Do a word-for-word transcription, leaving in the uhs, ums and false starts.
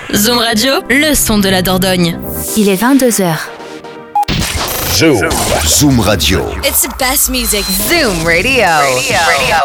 Zoom Radio, le son de la Dordogne. Il est vingt-deux heures. Zoom. Zoom Radio. It's the best music. Zoom Radio. Radio. Radio.